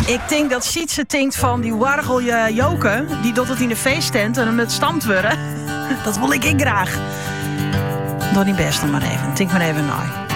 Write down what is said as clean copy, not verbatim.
Ik denk dat Sietse tinkt van die wargel joken. Die doet het in de feesttent en hem met stamt worden. Dat wil ik graag. Doe die best nog maar even. Tink maar even naar.